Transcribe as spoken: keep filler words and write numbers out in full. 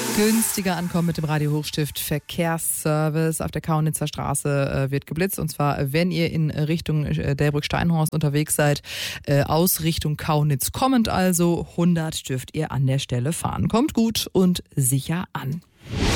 Günstiger ankommen mit dem Radio Hochstift Verkehrsservice. Auf der Kaunitzer Straße äh, wird geblitzt. Und zwar, wenn ihr in Richtung äh, Delbrück-Steinhorst unterwegs seid, äh, aus Richtung Kaunitz kommend also, hundert dürft ihr an der Stelle fahren. Kommt gut und sicher an.